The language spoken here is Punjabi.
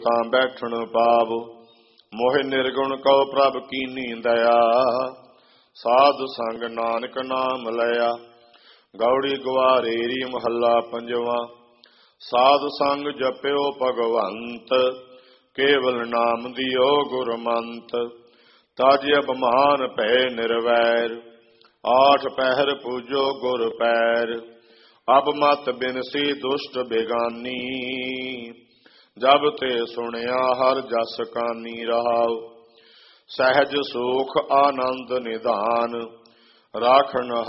ਤਾਂ ਬੈਠਣ ਪਾਵ। ਮੋਹਿ ਨਿਰਗੁਣ ਕਉ ਪ੍ਰਭ ਕੀਨੀ ਦਇਆ। ਸਾਧ ਸੰਗ ਨਾਨਕ ਨਾਮ ਲਿਆ। ਗੌੜੀ ਗਵਾਰੇਰੀ ਮਹੱਲਾ ਪੰਜਵਾਂ। ਸਾਧ ਸੰਗ ਜਪਿਓ ਭਗਵੰਤ। ਕੇਵਲ ਨਾਮ ਦਿਓ ਗੁਰਮੰਤ। ਤਜ ਅਭਿਮਾਨ ਭੈ ਨਿਰਵੈਰ। ਆਠ ਪਹਿਰ ਪੂਜੋ ਗੁਰ ਪੈਰ। ਅਬ ਮਤ ਬਿਨਸੀ ਦੁਸ਼ਟ ਬੇਗਾਨੀ। ਜਬ ਤੇ ਸੁਣਿਆ ਹਰ ਜਸ ਕਾਨੀ ਰਹਾਉ। ਸਹਿਜ ਸੁਖ ਆਨੰਦ ਨਿਧਾਨ। ਰਾਖਣ